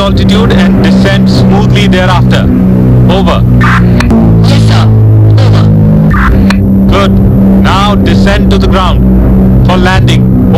altitude and descend smoothly thereafter. Over. Yes, sir. Over. Good. Now descend to the ground for landing.